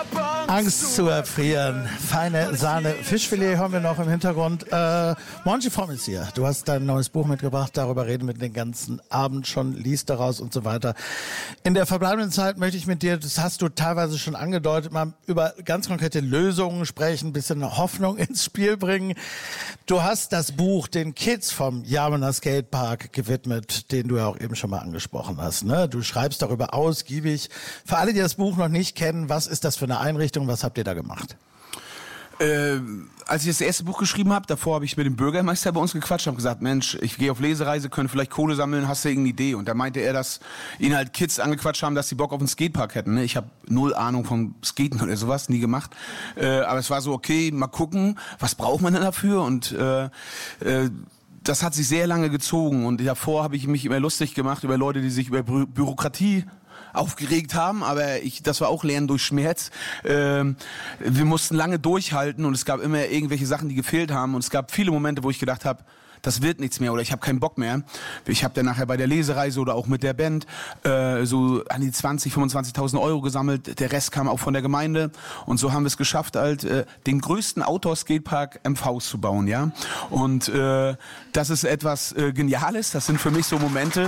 Angst zu erfrieren. Feine Sahne. Fischfilet haben wir noch im Hintergrund. Monty Fromm ist hier. Du hast dein neues Buch mitgebracht. Darüber reden wir den ganzen Abend schon. Liest daraus und so weiter. In der verbleibenden Zeit möchte ich mit dir, das hast du teilweise schon angedeutet, mal über ganz konkrete Lösungen sprechen, ein bisschen Hoffnung ins Spiel bringen. Du hast das Buch den Kids vom Yamuna Skatepark gewidmet, den du ja auch eben schon mal angesprochen hast. Ne? Du schreibst darüber ausgiebig. Für alle, die das Buch noch nicht kennen, was ist das für eine Einrichtung? Was habt ihr da gemacht? Als ich das erste Buch geschrieben habe, davor habe ich mit dem Bürgermeister bei uns gequatscht, habe gesagt, Mensch, ich gehe auf Lesereise, können vielleicht Kohle sammeln, hast du irgendeine Idee? Und da meinte er, dass ihn halt Kids angequatscht haben, dass sie Bock auf einen Skatepark hätten. Ich habe null Ahnung vom Skaten oder sowas, nie gemacht. Aber es war so, okay, mal gucken, was braucht man denn dafür? Und das hat sich sehr lange gezogen. Und davor habe ich mich immer lustig gemacht über Leute, die sich über Bürokratie aufgeregt haben, aber das war auch Lernen durch Schmerz. Wir mussten lange durchhalten und es gab immer irgendwelche Sachen, die gefehlt haben und es gab viele Momente, wo ich gedacht habe, das wird nichts mehr oder ich habe keinen Bock mehr. Ich habe dann nachher bei der Lesereise oder auch mit der Band so an die 25.000 Euro gesammelt. Der Rest kam auch von der Gemeinde und so haben wir es geschafft, halt den größten Outdoor-Skatepark MVs zu bauen, ja. Und das ist etwas Geniales. Das sind für mich so Momente.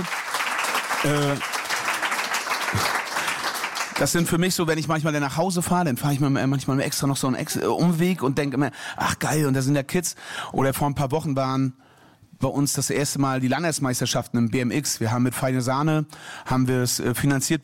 Das sind für mich so, wenn ich manchmal dann nach Hause fahre, dann fahre ich mir manchmal extra noch so einen Umweg und denke immer, ach geil, und da sind ja Kids. Oder vor ein paar Wochen waren bei uns das erste Mal die Landesmeisterschaften im BMX. Wir haben mit Feine Sahne, haben wir es finanziert